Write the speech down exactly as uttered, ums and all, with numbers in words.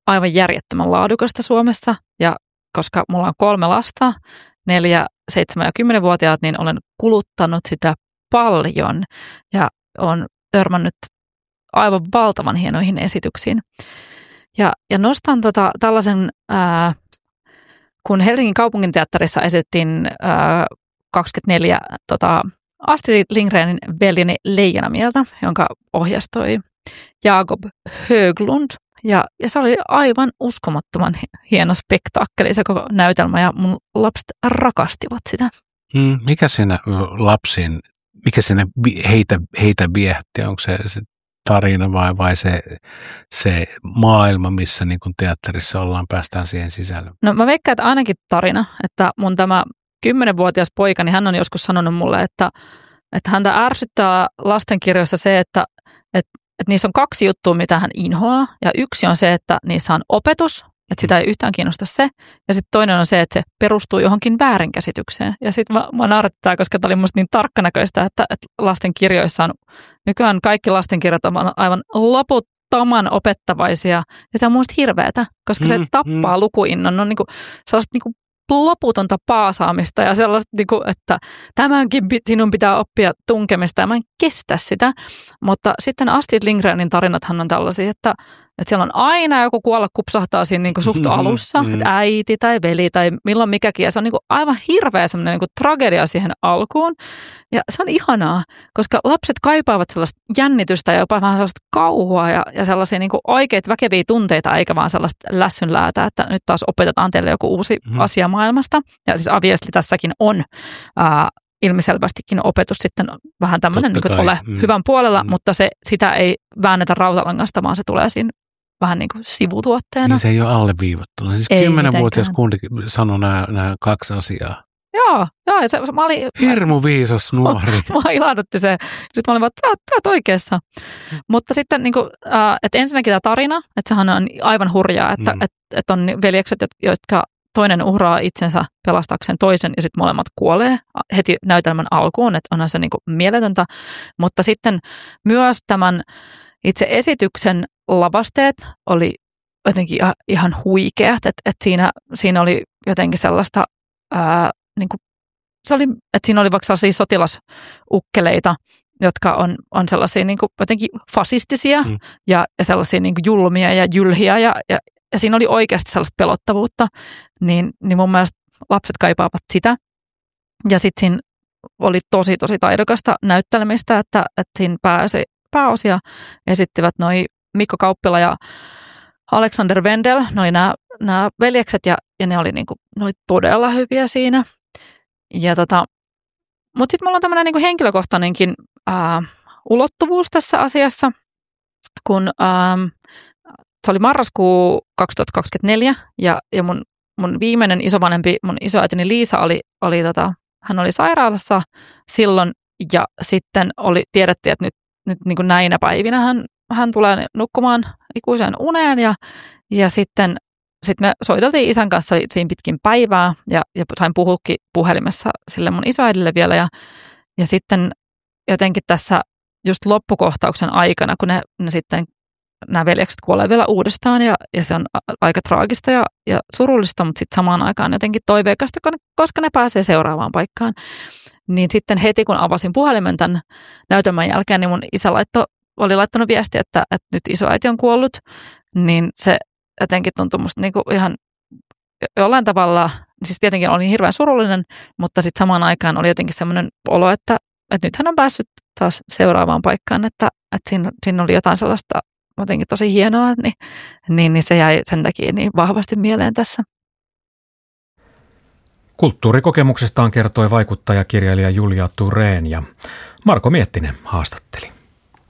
aivan järjettömän laadukasta Suomessa ja koska mulla on kolme lasta, neljä, seitsemän ja kymmenvuotiaat, niin olen kuluttanut sitä paljon ja olen törmännyt aivan valtavan hienoihin esityksiin. Ja, ja nostan tota, tällaisen, ää, kun Helsingin kaupunginteatterissa esitettiin ää, kaksikymmentäneljä tota, Astrid Lindgrenin Veljeni Leijonamieltä, jonka ohjastoi Jakob Höglund. Ja, ja se oli aivan uskomattoman hieno spektaakkeli se koko näytelmä ja mun lapset rakastivat sitä. Mm, mikä siinä lapsiin, mikä siinä heitä, heitä viehätti? Onko se, se tarina vai, vai se, se maailma, missä niin kuin teatterissa ollaan, päästään siihen sisälle? No mä veikkaan, että ainakin tarina, että mun tämä kymmenvuotias poika, niin hän on joskus sanonut mulle, että, että häntä ärsyttää lastenkirjoissa se, että, että Että niissä on kaksi juttua, mitä hän inhoaa. Ja yksi on se, että niissä on opetus, että sitä ei yhtään kiinnosta se. Ja sitten toinen on se, että se perustuu johonkin väärinkäsitykseen. Ja sitten mä, mä naurattaa, koska tämä oli musta niin tarkkanäköistä, että, että lasten kirjoissa on, nykyään kaikki lastenkirjat on aivan loputtoman opettavaisia. Ja se on musta hirveätä, koska se mm, tappaa mm. lukuinnon. On niinku sellaista niinku loputonta paasaamista ja sellaista, että tämänkin sinun pitää oppia tunkemista ja mä en kestä sitä. Mutta sitten Astrid Lindgrenin tarinathan on tällaisia, että, että siellä on aina joku kuolla kupsahtaa siinä niin kuin suht alussa, mm-hmm. että äiti tai veli tai milloin mikäkin. Ja se on niin kuin aivan hirveä semmoinen niin kuin tragedia siihen alkuun. Ja se on ihanaa, koska lapset kaipaavat sellaista jännitystä ja jopa vähän sellaista kauhua ja, ja sellaisia niin kuin oikeita väkeviä tunteita, eikä vaan sellaista lässynläätä, että nyt taas opetetaan teille joku uusi mm. asia maailmasta. Ja siis obviously tässäkin on ää, ilmiselvästikin opetus sitten vähän tämmöinen, niin kuin, ole mm. hyvän puolella, mm. mutta se, sitä ei väännetä rautalangasta, vaan se tulee siinä vähän niin kuin sivutuotteena. Niin se ei ole alleviivattuna. Siis kymmenvuotias kundi sanoi nämä, nämä kaksi asiaa. Joo, joo. Ja se, mä olin, hirmu viisas nuori. Mua ilahdutti se. Sitten mä olin vaan, että sä oot oikeassa. Mutta sitten, niin kuin, äh, että ensinnäkin tämä tarina, että sehän on aivan hurjaa, että mm. et, et on veljekset, jotka toinen uhraa itsensä pelastaakseen toisen ja sitten molemmat kuolee heti näytelmän alkuun, että onhan se niin kuin mieletöntä. Mutta sitten myös tämän itse esityksen lavasteet oli jotenkin ihan huikeat, että, että siinä, siinä oli jotenkin sellaista, ää, niin kuin, se oli, että siinä oli vaikka sellaisia sotilasukkeleita, jotka on, on sellaisia niin kuin jotenkin fasistisia mm. ja, ja sellaisia niin kuin julmia ja jylhiä ja, ja, ja siinä oli oikeasti sellaista pelottavuutta, niin, niin mun mielestä lapset kaipaavat sitä. Ja sitten siinä oli tosi tosi taidokasta näyttelemistä, että, että siinä pääsi, pääosia esittivät noi Mikko Kauppila ja Alexander Wendel, ne oli nämä, nämä veljekset ja, ja ne, oli niinku, ne oli todella hyviä siinä. Ja tota, mutta sitten mulla on tämmöinen niinku henkilökohtainenkin ää, ulottuvuus tässä asiassa, kun ää, se oli marraskuu kaksituhattakaksikymmentäneljä ja, ja mun, mun viimeinen isovanhempi, mun isoäitini Liisa oli, oli tota, hän oli sairaalassa silloin ja sitten oli, tiedettiin, että nyt, nyt niin kuin näinä päivinä hän, hän tulee nukkumaan ikuiseen uneen ja, ja sitten sit me soiteltiin isän kanssa siinä pitkin päivää ja, ja sain puhukin puhelimessa sille mun isoäidille vielä ja, ja sitten jotenkin tässä just loppukohtauksen aikana, kun ne, ne sitten nämä veljekset kuolee vielä uudestaan ja, ja se on aika traagista ja, ja surullista, mutta sitten samaan aikaan jotenkin toiveikasta, koska ne pääsee seuraavaan paikkaan. Niin sitten heti kun avasin puhelimen tämän näytelmän jälkeen, niin mun isä laitto, oli laittanut viestiä, että, että nyt isoäiti on kuollut, niin se jotenkin tuntui musta niinku ihan jollain tavalla, siis tietenkin olin hirveän surullinen, mutta sitten samaan aikaan oli jotenkin semmoinen olo, että, että nyt hän on päässyt taas seuraavaan paikkaan, että, että siinä, siinä oli jotain sellaista jotenkin tosi hienoa, niin, niin, niin se jäi sen takia niin vahvasti mieleen tässä. Kulttuurikokemuksestaan kertoi vaikuttajakirjailija Julia Thurén ja Marko Miettinen haastatteli.